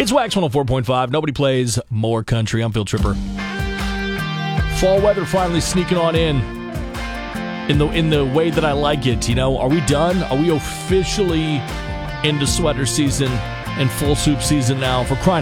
It's Wax 104.5. Nobody plays more country. I'm Phil Tripper. Fall weather finally sneaking on in the way that I like it. You know, are we done? Are we officially into sweater season and full soup season now? For crying